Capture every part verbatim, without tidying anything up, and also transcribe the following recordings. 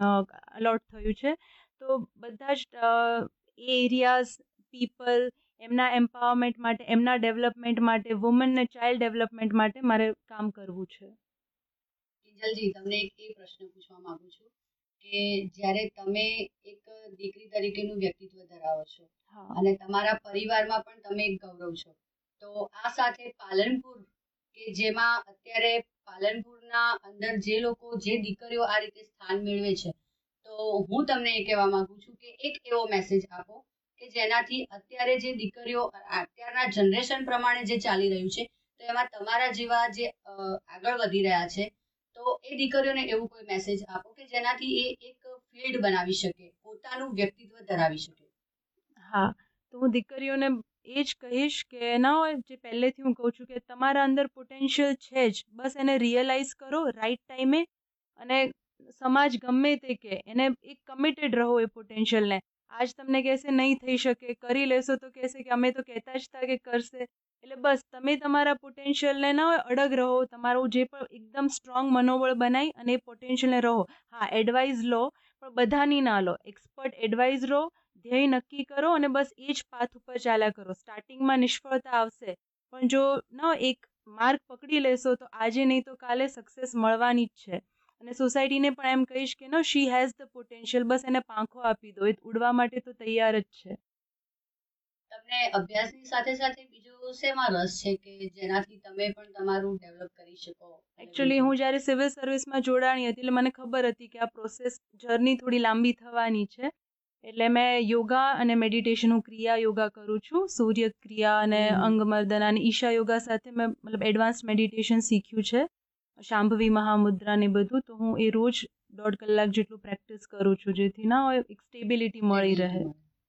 A lot થયું છે. તો બધા જ એ એરિયાઝ પીપલ એમના એમ્પાવરમેન્ટ માટે, એમના ડેવલપમેન્ટ માટે, વુમન ને ચાઇલ્ડ ડેવલપમેન્ટ માટે મારે કામ કરવું છે. કિંજલજી, તમને એક એ પ્રશ્ન પૂછવા માંગુ છું કે જ્યારે તમે એક દીકરી તરીકેનું વ્યક્તિત્વ ધરાવો છો અને તમારા પરિવારમાં પણ તમે એક ગૌરવ છો, તો આ સાથે પાલનપુર કે જેમાં અત્યારે પાલનપુરના અંદર જે લોકો, જે દીકરીઓ આ રીતે સ્થાન મેળવે છે, તો હું તમને એ કહેવા માંગુ છું કે એક એવો મેસેજ આપો કે જેનાથી અત્યારે જે દીકરીઓ અત્યારના જનરેશન પ્રમાણે જે ચાલી રહ્યું છે, તો એમાં તમારા જેવા જે આગળ વધી રહ્યા છે, તો એ દીકરીઓને એવું કોઈ મેસેજ આપો કે જેનાથી એ એક ફિલ્ડ બનાવી શકે, પોતાનું વ્યક્તિત્વ ધરાવી શકે. હા, તો હું દીકરીઓને એ જ કહીશ કે ના હોય, જે પહેલેથી હું કહું છું કે તમારા અંદર પોટેન્શિયલ છે જ, બસ એને રિયલાઇઝ કરો રાઈટ ટાઈમે. અને સમાજ ગમે તે કે એને એક કમિટેડ રહો એ પોટેન્શિયલને. આજ તમને કહેશે નહીં થઈ શકે, કરી લેશો તો કહેશે કે અમે તો કહેતા જ હતા કે કરશે. એટલે બસ તમે તમારા પોટેન્શિયલને ના હોય અડગ રહો, તમારું જે પણ એકદમ સ્ટ્રોંગ મનોબળ બનાવી અને એ પોટેન્શિયલને રહો. હા, એડવાઇસ લો, પણ બધાની ના લો, એક્સપર્ટ એડવાઇસ લો, ધ્યેય નક્કી કરો અને બસ એ જ પાથ ઉપર ચાલ્યા કરો. સ્ટાર્ટિંગમાં નિષ્ફળતા આવશે, પણ જો ન એક માર્ગ પકડી લેશો તો આજે નહીં તો કાલે સક્સેસ મળવાની જ છે. અને સોસાયટીને પણ એમ કહીશ કે નો શી હેઝ ધ પોટેન્શિયલ, બસ એને પાંખો આપી દો, એ ઉડવા માટે તો તૈયાર જ છે. તમને અભ્યાસની સાથે સાથે બીજું શેમાં રસ છે કે જેનાથી તમે પણ તમારું ડેવલપ કરી શકો? એકચ્યુઅલી હું જ્યારે સિવિલ સર્વિસમાં જોડાણી હતી એટલે મને ખબર હતી કે આ પ્રોસેસ જર્ની થોડી લાંબી થવાની છે. એટલે મેં યોગા અને મેડિટેશન, હું ક્રિયા યોગા કરું છું, સૂર્ય ક્રિયા અને અંગમર્દન અને ઈશા યોગા સાથે મેં મતલબ એડવાન્સ મેડિટેશન શીખ્યું છે, શાંભવી મહામુદ્રા ને બધું. તો હું એ રોજ દોઢ કલાક જેટલું પ્રેક્ટિસ કરું છું, જેથી ના હોય એક સ્ટેબિલિટી મળી રહે.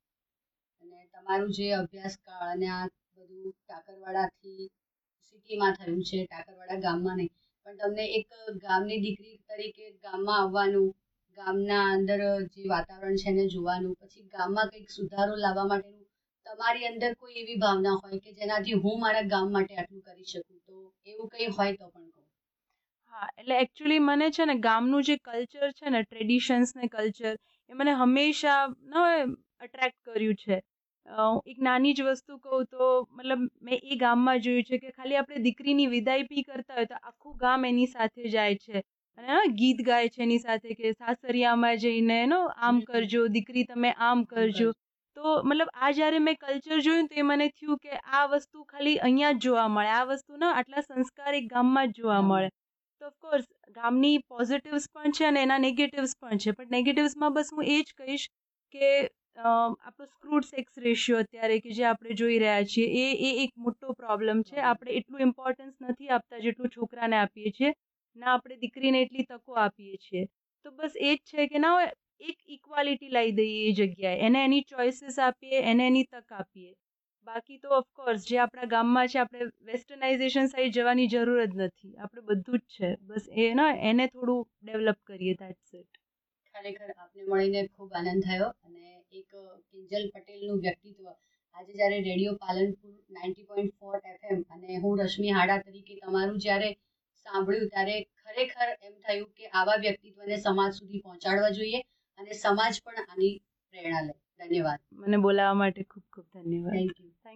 અને તમારું જે અભ્યાસકાળ અને આ બધું ટાકરવાડાથી સિટીમાં થયું છે, ટાકરવાડા ગામમાં નહીં, પણ તમને એક ગામની દીકરી તરીકે ગામમાં આવવાનું, ગામના અંદર જે વાતાવરણ છે એને જોવાનું, પછી ગામમાં કંઈક સુધારો લાવવા માટેનું તમારી અંદર કોઈ એવી ભાવના હોય કે જેનાથી હું મારા ગામ માટે આટલું કરી શકું, તો એવું કંઈ હોય તો પણ કહો. હા, એટલે એકચ્યુઅલી મને છે ને ગામનું જે કલ્ચર છે ને, ટ્રેડિશન્સ ને કલ્ચર, એ મને હંમેશા ન અટ્રેક્ટ કર્યું છે. એક નાની જ વસ્તુ કહું તો મતલબ મેં એ ગામમાં જોયું છે કે ખાલી આપણે દીકરીની વિદાય બી કરતા હોય તો આખું ગામ એની સાથે જાય છે અને ગીત ગાય છે એની સાથે કે સાસરિયામાં જઈને નો આમ કરજો દીકરી, તમે આમ કરજો. તો મતલબ આ જ્યારે મેં કલ્ચર જોયું તો એ મને થયું કે આ વસ્તુ ખાલી અહીંયા જ જોવા મળે, આ વસ્તુ ના આટલા સંસ્કાર એક ગામમાં જ જોવા મળે. તો ઓફકોર્સ ગામની પોઝિટિવ્સ પણ છે અને એના નેગેટિવ્સ પણ છે, પણ નેગેટિવ્સમાં બસ હું એ જ કહીશ કે આપણો સ્ક્રૂડ સેક્સ રેશિયો અત્યારે કે જે આપણે જોઈ રહ્યા છીએ એ એ એક મોટો પ્રોબ્લેમ છે. આપણે એટલું ઇમ્પોર્ટન્સ નથી આપતા જેટલું છોકરાને આપીએ છીએ, ના આપણે દીકરીને એટલી તકો આપીએ છીએ. તો બસ એ જ છે કે ના એક ઇક્વાલિટી લાવી દઈએ એ જગ્યાએ, એને એની ચોઇસીસ આપીએ, એને એની તક આપીએ. બાકી તો ઓફકોર્સ જે આપણા ગામમાં છે આપણે વેસ્ટર્નાઇઝેશન સાઈડ જવાની જરૂર જ નથી, આપણે બધું જ છે, બસ એ ને એને થોડું ડેવલપ કરીએ. That's it. ખરેખર આપને મળીને ખૂબ આનંદ થયો અને એક કિંજલ પટેલનું વ્યક્તિત્વ આજે જ્યારે radio Palanpur ninety point four FM અને હું રશ્મિ હાડા તરીકે તમારું જ્યારે સાંભળ્યું ત્યારે ખરેખર એમ થયું કે આવા વ્યક્તિત્વને સમાજ સુધી પહોંચાડવા જોઈએ અને સમાજ પણ આની પ્રેરણા લે. ધન્યવાદ. મને બોલાવવા માટે ખૂબ ખૂબ ધન્યવાદ. Thank you.